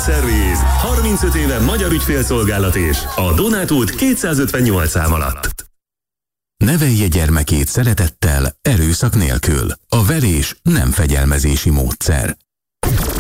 Szerviz. 35 éve magyar ügyfélszolgálat és a Donát út 258 szám alatt. Nevelje gyermekét szeretettel, erőszak nélkül. A verés nem fegyelmezési módszer.